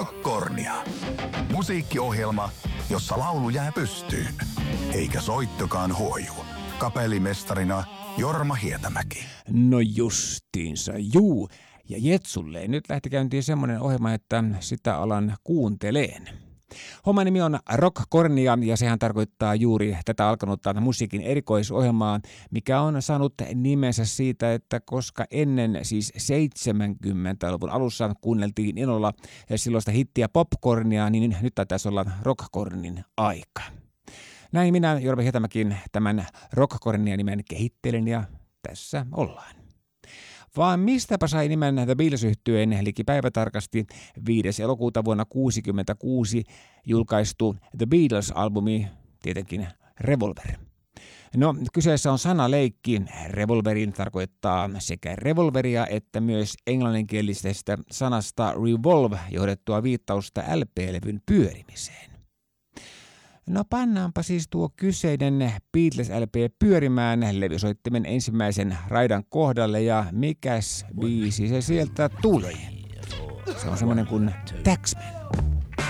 Rockkornia. Musiikkiohjelma, jossa laulu jää pystyyn, eikä soittokaan huoju. Kapellimestarina Jorma Hietämäki. No justiinsa, juu. Ja Jetsulle nyt lähti käyntiin semmoinen ohjelma, että sitä alan kuunteleen. Homman nimi on Rockkornia ja sehän tarkoittaa juuri tätä alkanutta musiikin erikoisohjelmaa, mikä on saanut nimensä siitä, että koska ennen siis 70-luvun alussa kuunneltiin innolla silloista hittiä Popcornia, niin nyt taisi olla Rockkornin aika. Näin minä, Jorma Hietämäkin, tämän Rockkornia nimen kehittelen ja tässä ollaan. Vaan mistäpä sai nimen The Beatles-yhtyeen liki päivätarkasti 5. elokuuta vuonna 1966 julkaistu The Beatles-albumi, tietenkin Revolver. No, kyseessä on sanaleikki. Revolverin tarkoittaa sekä revolveria että myös englanninkielisestä sanasta revolve johdettua viittausta LP-levyn pyörimiseen. No pannaanpa siis tuo kyseinen Beatles-LP pyörimään levysoittimen ensimmäisen raidan kohdalle ja mikäs biisi se sieltä tulee? Se on semmonen kuin Taxman.